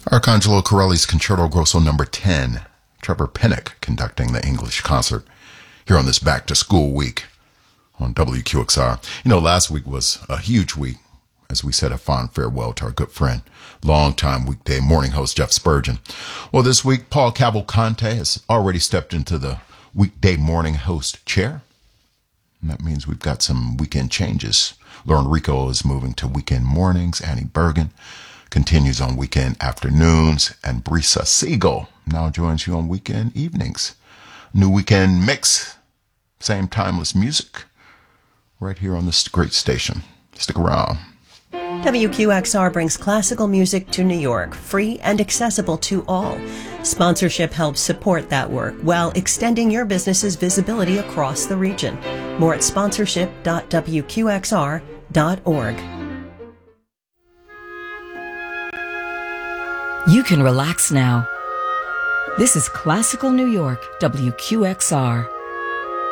Arcangelo Corelli's Concerto Grosso number 10. Trevor Pinnock conducting the English concert here on this back to school week on WQXR. You know, last week was a huge week as we said a fond farewell to our good friend, longtime weekday morning host Jeff Spurgeon. Well, this week, Paul Cavalcante has already stepped into the weekday morning host chair. And that means we've got some weekend changes. Lauren Rico is moving to weekend mornings. Annie Bergen continues on weekend afternoons. And Brisa Siegel now joins you on weekend evenings. New weekend mix, same timeless music, right here on this great station. Stick around. WQXR brings classical music to New York, free and accessible to all. Sponsorship helps support that work while extending your business's visibility across the region. More at sponsorship.wqxr.org. You can relax now. This is Classical New York, WQXR.